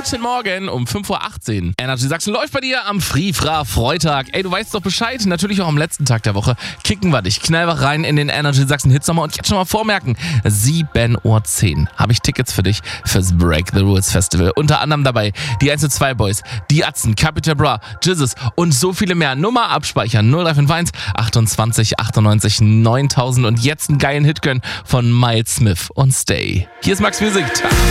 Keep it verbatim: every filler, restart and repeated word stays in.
Guten Morgen um fünf Uhr achtzehn. Energy Sachsen läuft bei dir am Free-Fra-Freitag. Ey, du weißt doch Bescheid. Natürlich auch am letzten Tag der Woche kicken wir dich knallwach rein in den Energy Sachsen Hitsommer. Und jetzt schon mal vormerken, sieben Uhr zehn habe ich Tickets für dich fürs Break the Rules Festival. Unter anderem dabei die eins zwei Boys, die Atzen, Capital Bra, Jizzes und so viele mehr. Nummer abspeichern null drei fünf eins achtundzwanzig achtundneunzig neuntausend und jetzt einen geilen Hit gönnen von Miles Smith und Stay. Hier ist Max Music.